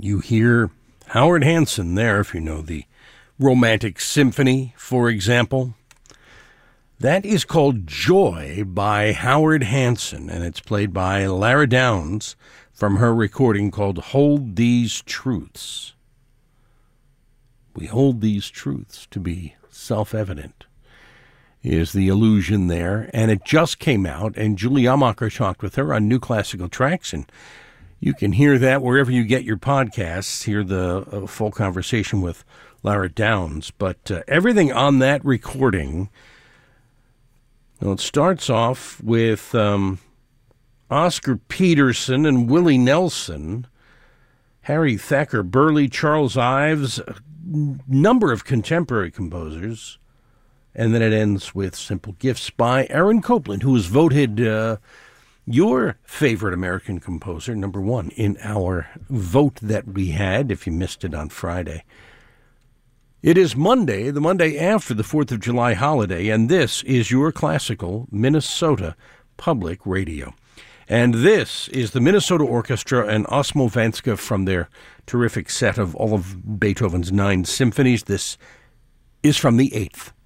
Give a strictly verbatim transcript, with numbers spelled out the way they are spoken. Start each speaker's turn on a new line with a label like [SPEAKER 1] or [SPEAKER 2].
[SPEAKER 1] You hear Howard Hanson there, if you know the Romantic Symphony, for example. That is called Joy by Howard Hanson, and it's played by Lara Downs from her recording called Hold These Truths. We hold these truths to be self-evident, is the allusion there. And it just came out, and Julie Amacher talked with her on New Classical Tracks, and you can hear that wherever you get your podcasts, hear the uh, full conversation with Lara Downs. But uh, everything on that recording, well, it starts off with um, Oscar Peterson and Willie Nelson, Harry Thacker Burley, Charles Ives, a number of contemporary composers. And then it ends with Simple Gifts by Aaron Copland, who was voted uh, your favorite American composer, number one, in our vote that we had, if you missed it on Friday. It is Monday, the Monday after the fourth of July holiday, and this is your classical Minnesota Public Radio. And this is the Minnesota Orchestra and Osmo Vanska from their terrific set of all of Beethoven's nine symphonies. This is from the eighth.